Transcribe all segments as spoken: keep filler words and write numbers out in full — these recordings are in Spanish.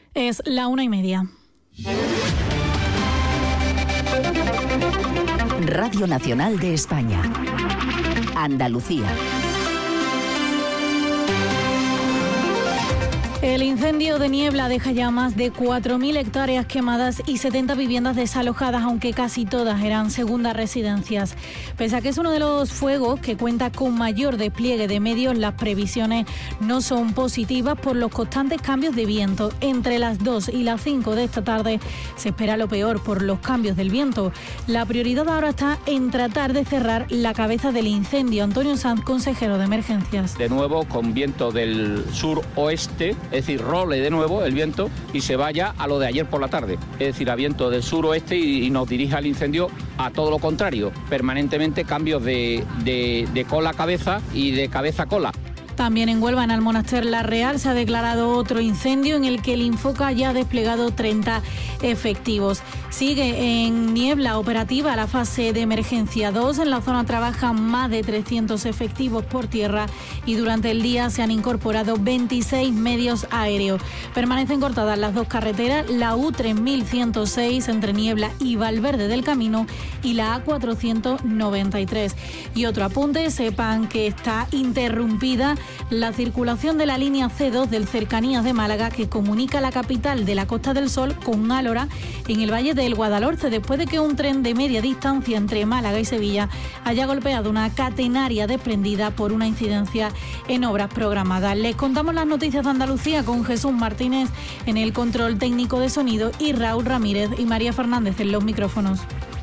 Es la una y media. Radio Nacional de España. Andalucía. El incendio de Niebla deja ya más de cuatro mil hectáreas quemadas y setenta viviendas desalojadas, aunque casi todas eran segundas residencias. Pese a que es uno de los fuegos que cuenta con mayor despliegue de medios, las previsiones no son positivas por los constantes cambios de viento. Entre las dos y las cinco de esta tarde se espera lo peor por los cambios del viento. La prioridad ahora está en tratar de cerrar la cabeza del incendio. Antonio Sanz, consejero de emergencias. De nuevo con viento del sur-oeste, es decir, role de nuevo el viento y se vaya a lo de ayer por la tarde, es decir, a viento del suroeste y, y nos dirija al incendio a todo lo contrario, permanentemente cambios de, de, de cola a cabeza y de cabeza a cola. También en Huelva, en Almonaster La Real, se ha declarado otro incendio en el que el Infoca ya ha desplegado treinta efectivos. Sigue en Niebla operativa la fase de emergencia dos. En la zona trabajan más de trescientos efectivos por tierra y durante el día se han incorporado veintiséis medios aéreos. Permanecen cortadas las dos carreteras, la U tres mil ciento seis entre Niebla y Valverde del Camino y la A cuatrocientos noventa y tres. Y otro apunte, sepan que está interrumpida la circulación de la línea C dos del Cercanías de Málaga, que comunica la capital de la Costa del Sol con Álora en el Valle del Guadalhorce, después de que un tren de media distancia entre Málaga y Sevilla haya golpeado una catenaria desprendida por una incidencia en obras programadas. Les contamos las noticias de Andalucía con Jesús Martínez en el control técnico de sonido y Raúl Ramírez y María Fernández en los micrófonos.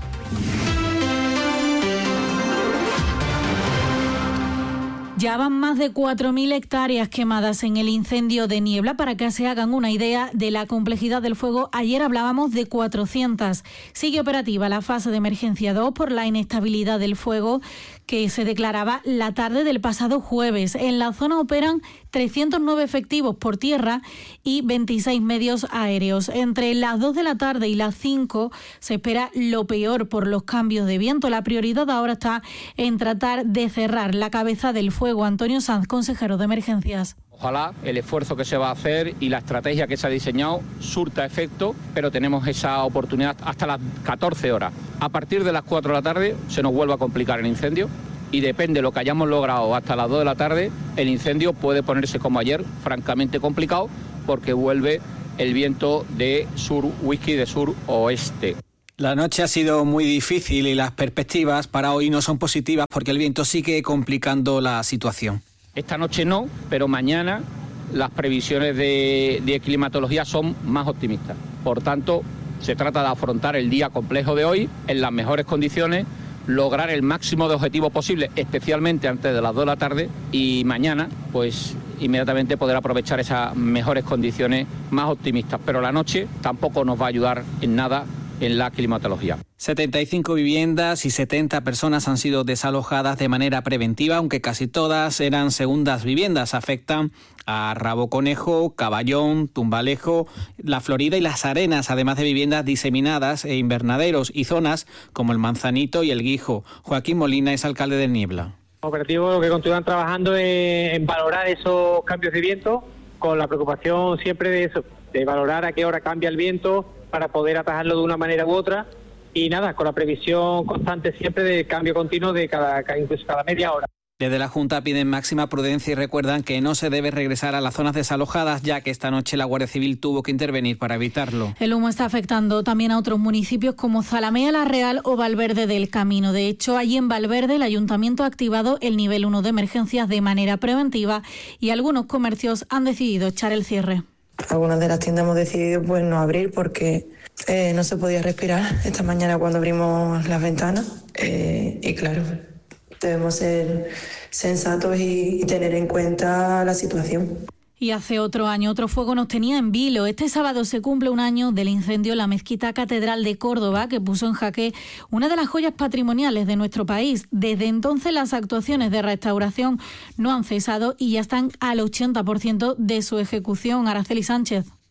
Ya van más de cuatro mil hectáreas quemadas en el incendio de Niebla. Para que se hagan una idea de la complejidad del fuego, ayer hablábamos de cuatrocientas. Sigue operativa la fase de emergencia dos por la inestabilidad del fuego que se declaraba la tarde del pasado jueves. En la zona operan trescientos nueve efectivos por tierra y veintiséis medios aéreos. Entre las dos de la tarde y las cinco se espera lo peor por los cambios de viento. La prioridad ahora está en tratar de cerrar la cabeza del fuego. Antonio Sanz, consejero de emergencias. Ojalá el esfuerzo que se va a hacer y la estrategia que se ha diseñado surta efecto, pero tenemos esa oportunidad hasta las catorce horas. A partir de las cuatro de la tarde se nos vuelve a complicar el incendio y depende de lo que hayamos logrado hasta las dos de la tarde, el incendio puede ponerse como ayer, francamente complicado, porque vuelve el viento de sur-whisky, de sur-oeste. La noche ha sido muy difícil y las perspectivas para hoy no son positivas porque el viento sigue complicando la situación. Esta noche no, pero mañana las previsiones de, de climatología son más optimistas. Por tanto, se trata de afrontar el día complejo de hoy en las mejores condiciones, lograr el máximo de objetivos posible, especialmente antes de las dos de la tarde, y mañana, pues inmediatamente poder aprovechar esas mejores condiciones más optimistas. Pero la noche tampoco nos va a ayudar en nada en la climatología. setenta y cinco viviendas y setenta personas han sido desalojadas de manera preventiva, aunque casi todas eran segundas viviendas. Afectan a Rabo Conejo, Caballón, Tumbalejo, La Florida y Las Arenas, además de viviendas diseminadas e invernaderos y zonas como el Manzanito y el Guijo. Joaquín Molina es alcalde de Niebla. Operativo, lo que continúan trabajando es en valorar esos cambios de viento, con la preocupación siempre de eso, de valorar a qué hora cambia el viento para poder atajarlo de una manera u otra, y nada, con la previsión constante siempre de cambio continuo de cada, incluso cada media hora. Desde la Junta piden máxima prudencia y recuerdan que no se debe regresar a las zonas desalojadas, ya que esta noche la Guardia Civil tuvo que intervenir para evitarlo. El humo está afectando también a otros municipios como Zalamea La Real o Valverde del Camino. De hecho, allí en Valverde el Ayuntamiento ha activado el nivel uno de emergencias de manera preventiva y algunos comercios han decidido echar el cierre. Algunas de las tiendas hemos decidido pues no abrir porque eh, no se podía respirar esta mañana cuando abrimos las ventanas eh, y claro, debemos ser sensatos y, y tener en cuenta la situación. Y hace otro año otro fuego nos tenía en vilo. Este sábado se cumple un año del incendio en la Mezquita Catedral de Córdoba, que puso en jaque una de las joyas patrimoniales de nuestro país. Desde entonces las actuaciones de restauración no han cesado y ya están al ochenta por ciento de su ejecución. Araceli Sánchez.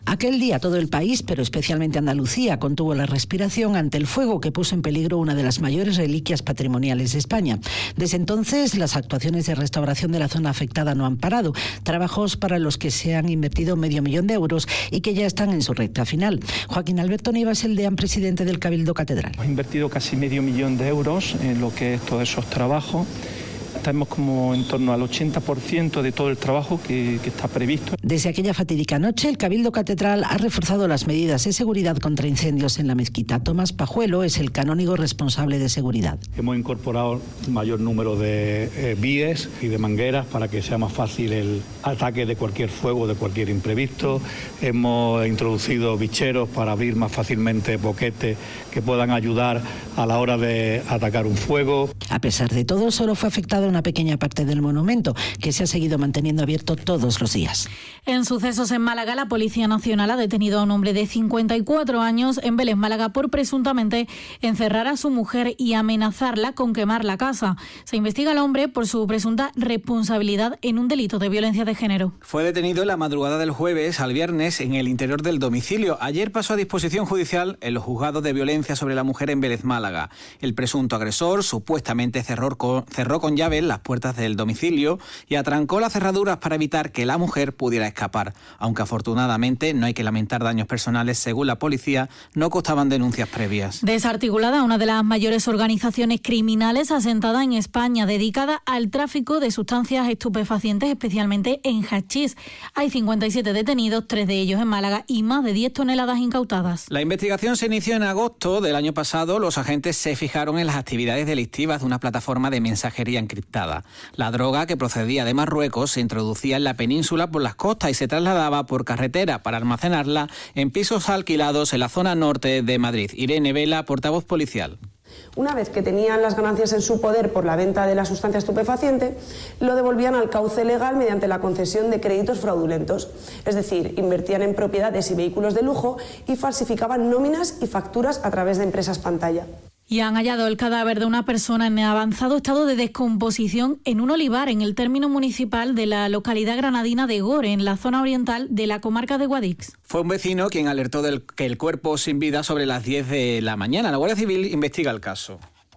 Aquel día todo el país, pero especialmente Andalucía, contuvo la respiración ante el fuego que puso en peligro una de las mayores reliquias patrimoniales de España. Desde entonces, las actuaciones de restauración de la zona afectada no han parado, trabajos para los que se han invertido medio millón de euros y que ya están en su recta final. Joaquín Alberto Nivas, el deán presidente del Cabildo Catedral. Hemos invertido casi medio millón de euros en lo que es todos esos trabajos. Estamos como en torno al ochenta por ciento de todo el trabajo que, que está previsto. Desde aquella fatídica noche, el Cabildo Catedral ha reforzado las medidas de seguridad contra incendios en la mezquita. Tomás Pajuelo es el canónigo responsable de seguridad. Hemos incorporado un mayor número de eh, víes y de mangueras para que sea más fácil el ataque de cualquier fuego, de cualquier imprevisto. Hemos introducido bicheros para abrir más fácilmente boquetes que puedan ayudar a la hora de atacar un fuego. A pesar de todo, solo fue afectada una pequeña parte del monumento, que se ha seguido manteniendo abierto todos los días. En sucesos en Málaga, la Policía Nacional ha detenido a un hombre de cincuenta y cuatro años en Vélez, Málaga, por presuntamente encerrar a su mujer y amenazarla con quemar la casa. Se investiga al hombre por su presunta responsabilidad en un delito de violencia de género. Fue detenido en la madrugada del jueves al viernes en el interior del domicilio. Ayer pasó a disposición judicial en los juzgados de violencia sobre la mujer en Vélez, Málaga. El presunto agresor supuestamente cerró con, cerró con llave las puertas del domicilio y atrancó las cerraduras para evitar que la mujer pudiera escapar. Aunque afortunadamente no hay que lamentar daños personales, según la policía, no constaban denuncias previas. Desarticulada, una de las mayores organizaciones criminales asentada en España, dedicada al tráfico de sustancias estupefacientes, especialmente en hachís. Hay cincuenta y siete detenidos, tres de ellos en Málaga, y más de diez toneladas incautadas. La investigación se inició en agosto del año pasado. Los agentes se fijaron en las actividades delictivas de una plataforma de mensajería encriptada. La droga, que procedía de Marruecos, se introducía en la península por las costas y se trasladaba por carretera para almacenarla en pisos alquilados en la zona norte de Madrid. Irene Vela, portavoz policial. Una vez que tenían las ganancias en su poder por la venta de la sustancia estupefaciente, lo devolvían al cauce legal mediante la concesión de créditos fraudulentos. Es decir, invertían en propiedades y vehículos de lujo y falsificaban nóminas y facturas a través de empresas pantalla. Y han hallado el cadáver de una persona en avanzado estado de descomposición en un olivar en el término municipal de la localidad granadina de Gore, en la zona oriental de la comarca de Guadix. Fue un vecino quien alertó del que el cuerpo sin vida sobre las diez de la mañana. La Guardia Civil investiga el caso.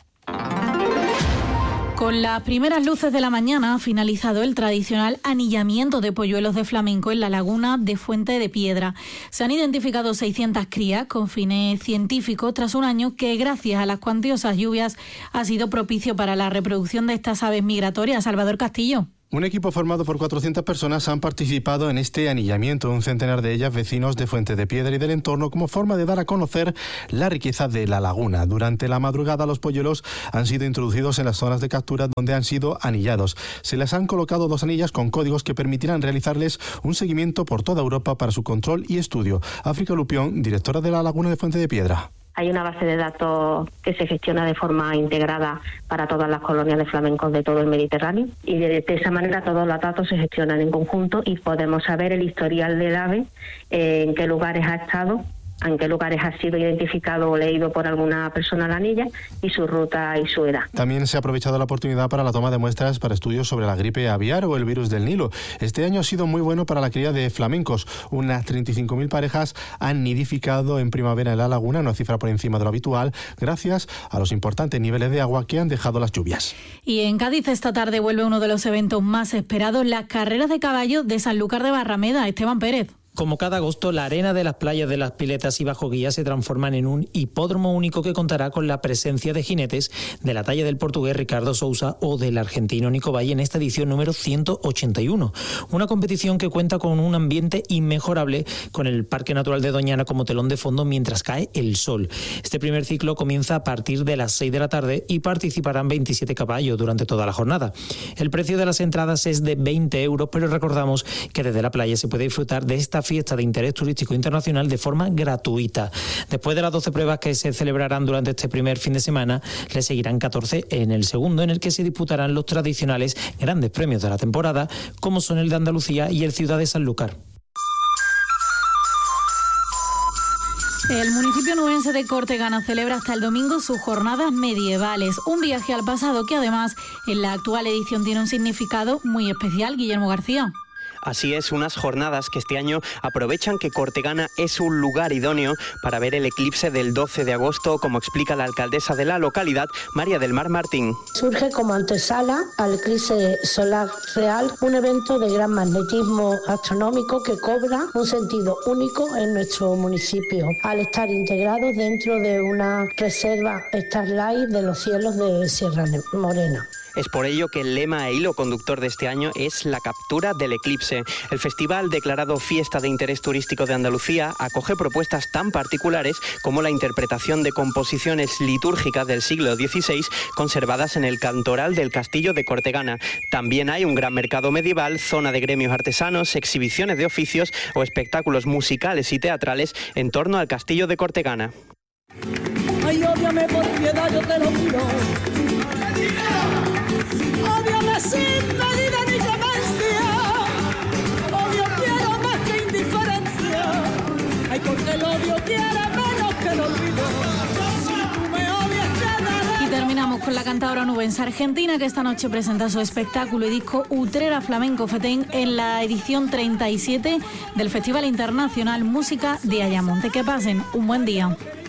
Con las primeras luces de la mañana ha finalizado el tradicional anillamiento de polluelos de flamenco en la laguna de Fuente de Piedra. Se han identificado seiscientas crías con fines científicos tras un año que, gracias a las cuantiosas lluvias, ha sido propicio para la reproducción de estas aves migratorias. Salvador Castillo. Un equipo formado por cuatrocientas personas han participado en este anillamiento, un centenar de ellas vecinos de Fuente de Piedra y del entorno, como forma de dar a conocer la riqueza de la laguna. Durante la madrugada los polluelos han sido introducidos en las zonas de captura donde han sido anillados. Se les han colocado dos anillas con códigos que permitirán realizarles un seguimiento por toda Europa para su control y estudio. África Lupión, directora de la laguna de Fuente de Piedra. Hay una base de datos que se gestiona de forma integrada para todas las colonias de flamencos de todo el Mediterráneo y de, de esa manera todos los datos se gestionan en conjunto y podemos saber el historial del ave, eh, en qué lugares ha estado, en qué lugares ha sido identificado o leído por alguna persona la anilla y su ruta y su edad. También se ha aprovechado la oportunidad para la toma de muestras para estudios sobre la gripe aviar o el virus del Nilo. Este año ha sido muy bueno para la cría de flamencos. Unas treinta y cinco mil parejas han nidificado en primavera en la laguna, una cifra por encima de lo habitual, gracias a los importantes niveles de agua que han dejado las lluvias. Y en Cádiz esta tarde vuelve uno de los eventos más esperados, las carreras de caballo de Sanlúcar de Barrameda. Esteban Pérez. Como cada agosto, la arena de las playas de Las Piletas y Bajo Guía se transforman en un hipódromo único que contará con la presencia de jinetes de la talla del portugués Ricardo Sousa o del argentino Nico Valle en esta edición número ciento ochenta y uno. Una competición que cuenta con un ambiente inmejorable, con el Parque Natural de Doñana como telón de fondo mientras cae el sol. Este primer ciclo comienza a partir de las seis de la tarde y participarán veintisiete caballos durante toda la jornada. El precio de las entradas es de veinte euros, pero recordamos que desde la playa se puede disfrutar de esta fiesta de interés turístico internacional de forma gratuita. Después de las doce pruebas que se celebrarán durante este primer fin de semana, le seguirán catorce en el segundo, en el que se disputarán los tradicionales grandes premios de la temporada, como son el de Andalucía y el Ciudad de Sanlúcar. El municipio nubense de Cortegana celebra hasta el domingo sus jornadas medievales, un viaje al pasado que además en la actual edición tiene un significado muy especial. Guillermo García. Así es, unas jornadas que este año aprovechan que Cortegana es un lugar idóneo para ver el eclipse del doce de agosto, como explica la alcaldesa de la localidad, María del Mar Martín. Surge como antesala al eclipse solar real, un evento de gran magnetismo astronómico que cobra un sentido único en nuestro municipio, al estar integrado dentro de una reserva Starlight de los cielos de Sierra Morena. Es por ello que el lema e hilo conductor de este año es la captura del eclipse. El festival, declarado Fiesta de Interés Turístico de Andalucía, acoge propuestas tan particulares como la interpretación de composiciones litúrgicas del siglo dieciséis conservadas en el cantoral del Castillo de Cortegana. También hay un gran mercado medieval, zona de gremios artesanos, exhibiciones de oficios o espectáculos musicales y teatrales en torno al Castillo de Cortegana. Ay, ódiame por piedad, yo te lo pido. Ódiame sin medida ni clemencia. Odio quiero más que indiferencia. Ay, porque el odio quiere menos que el olvido. Si tú me odias, quedaré. Y terminamos con la cantadora onubense argentina, que esta noche presenta su espectáculo y disco Utrera Flamenco Fetén en la edición treinta y siete del Festival Internacional Música de Ayamonte. Que pasen un buen día.